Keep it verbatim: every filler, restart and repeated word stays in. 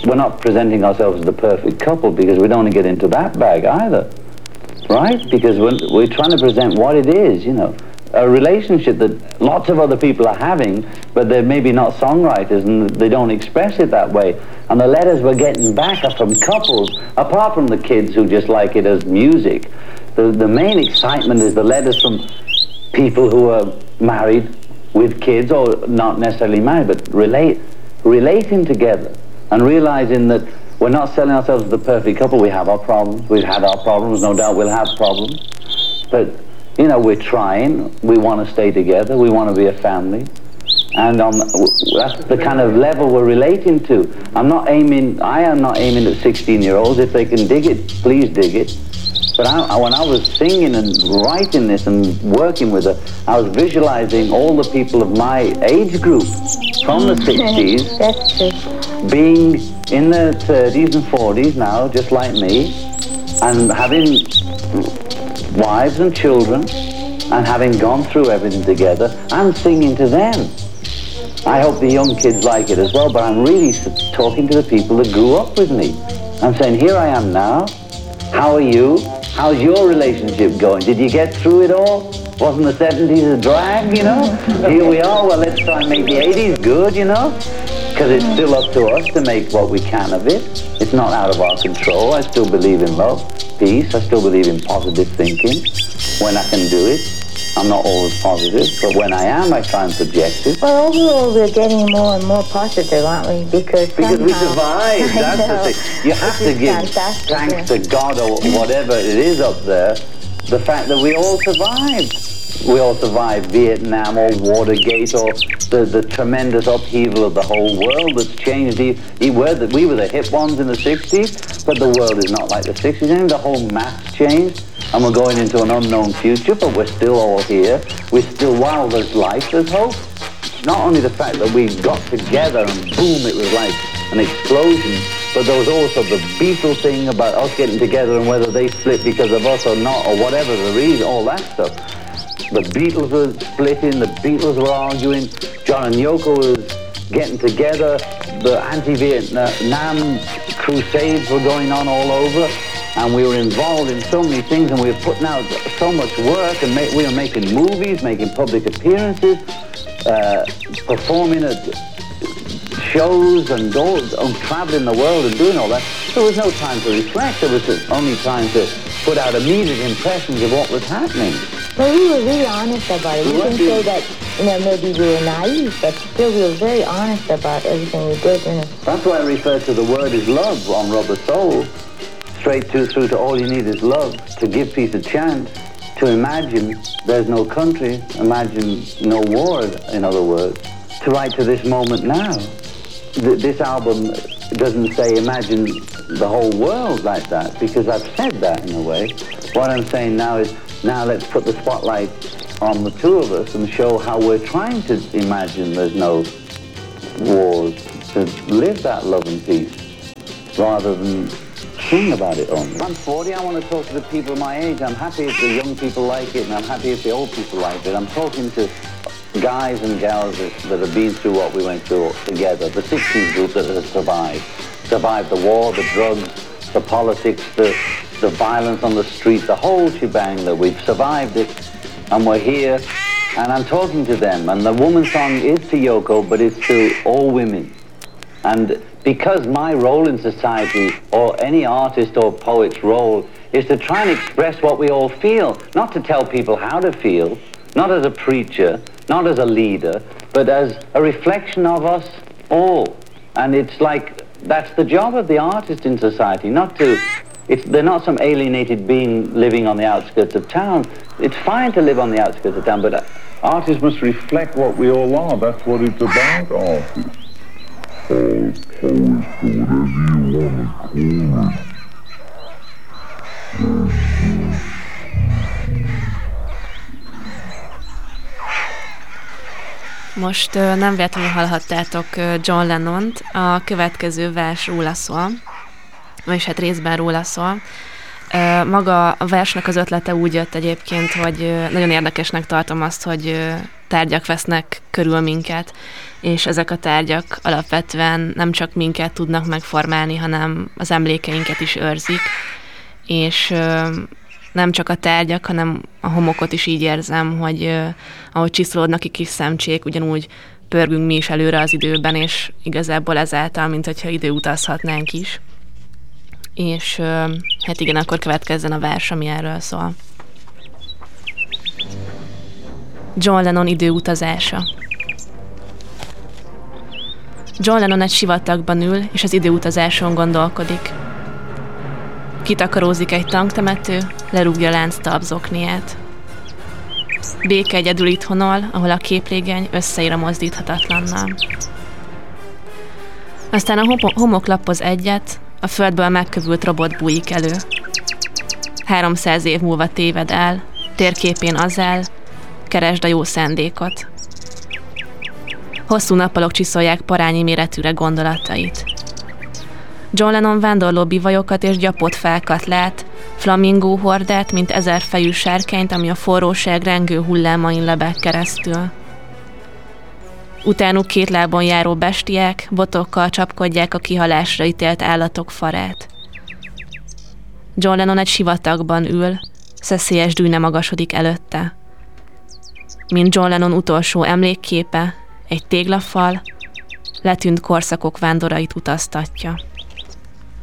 we're not presenting ourselves as the perfect couple because we don't want to get into that bag either, right? Because we're, we're trying to present what it is, you know, a relationship that lots of other people are having, but they're maybe not songwriters and they don't express it that way. And the letters we're getting back are from couples, apart from the kids who just like it as music. The, the main excitement is the letters from people who are married with kids, or not necessarily married, but relate, relating together and realizing that we're not selling ourselves as the perfect couple. We have our problems. We've had our problems. No doubt we'll have problems. But, you know, we're trying. We want to stay together. We want to be a family. And um, that's the kind of level we're relating to. I'm not aiming, I am not aiming at sixteen-year-olds. If they can dig it, please dig it. But I, when I was singing and writing this and working with her, I was visualizing all the people of my age group from the sixties That's true. being in their thirties and forties now, just like me, and having wives and children, and having gone through everything together, and singing to them. I hope the young kids like it as well, but I'm really talking to the people that grew up with me. I'm saying, here I am now. How are you? How's your relationship going? Did you get through it all? Wasn't the seventies a drag, you know? Here we are, well, let's try and make the eighties good, you know? Because it's still up to us to make what we can of it. It's not out of our control. I still believe in love, peace. I still believe in positive thinking when I can do it. I'm not always positive, but when I am, I try and project it. Well, overall, we're getting more and more positive, aren't we? Because Because we somehow- survived, I that's know. the thing. You have This to is give fantastic, thanks yeah. to God or whatever it is up there, the fact that we all survived. We all survived Vietnam or Watergate or the, the tremendous upheaval of the whole world that's changed. We, we, were the, we were the hip ones in the sixties, but the world is not like the sixties. And the whole math's changed, and we're going into an unknown future, but we're still all here. We're still, while there's life, there's hope. Not only the fact that we got together and boom, it was like an explosion, but there was also the Beatles thing about us getting together and whether they split because of us or not, or whatever the reason, all that stuff. The Beatles were splitting, the Beatles were arguing, John and Yoko was getting together, the anti-Vietnam crusades were going on all over, and we were involved in so many things, and we were putting out so much work, and ma- we were making movies, making public appearances, uh, performing at shows and all, and traveling the world and doing all that. There was no time to reflect. There was only time to put out immediate impressions of what was happening. But we were really honest about it. We didn't say that, you know, maybe we were naive, but still we were very honest about everything we did. You know. That's why I refer to the word is love on Rubber Soul. Straight to, through to all you need is love, to give peace a chance, to imagine there's no country, imagine no war, in other words, to write to this moment now. Th- this album doesn't say imagine the whole world like that, because I've said that in a way. What I'm saying now is, now let's put the spotlight on the two of us and show how we're trying to imagine there's no wars, to live that love and peace, rather than sing about it only. I'm forty, I want to talk to the people my age. I'm happy if the young people like it, and I'm happy if the old people like it. I'm talking to guys and gals that, that have been through what we went through together, the sixties group that has survived. Survived the war, the drugs, the politics, the, the violence on the street, the whole shebang, that we've survived it, and we're here, and I'm talking to them. And the woman song is to Yoko, but it's to all women. And because my role in society, or any artist or poet's role, is to try and express what we all feel, not to tell people how to feel, not as a preacher, not as a leader, but as a reflection of us all. And it's like, that's the job of the artist in society, not to, it's, they're not some alienated being living on the outskirts of town. It's fine to live on the outskirts of town, but artists must reflect what we all are. That's what it's about, artists. All poets, or whatever you want to call it. Most uh, nem véletlenül hallhattátok uh, John Lennont, a következő vers róla szól, vagyis hát részben róla szól. Maga a versnek az ötlete úgy jött egyébként, hogy nagyon érdekesnek tartom azt, hogy tárgyak vesznek körül minket, és ezek a tárgyak alapvetően nem csak minket tudnak megformálni, hanem az emlékeinket is őrzik, és nem csak a tárgyak, hanem a homokot is így érzem, hogy ahogy csiszolódnak ki kis szemcsék, ugyanúgy pörgünk mi is előre az időben, és igazából ezáltal, mint hogyha időutazhatnánk is. És hát igen, akkor következzen a vers, ami erről szól. John Lennon időutazása. John Lennon egy sivatagban ül, és az időutazáson gondolkodik. Kitakarózik egy tanktemető, lerúgja lánctalp zokniát. Béke egyedül itthonol, ahol a képlégeny összeír a mozdíthatatlannal. Aztán a homok lappoz egyet, a földből megkövült robot bújik elő. Háromszáz év múlva téved el, térképén az áll, keresd a jó szándékot. Hosszú nappalok csiszolják parányi méretűre gondolatait. John Lennon vándorló bivajokat és gyapott fákat lát, flamingó hordát, mint ezerfejű sárkányt, ami a forróság rengő hullámain lebeg keresztül. Utánuk két lábon járó bestiák botokkal csapkodják a kihalásra ítélt állatok farát. John Lennon egy sivatagban ül, szeszélyes dűne magasodik előtte. Mint John Lennon utolsó emlékképe, egy téglafal, letűnt korszakok vándorait utaztatja.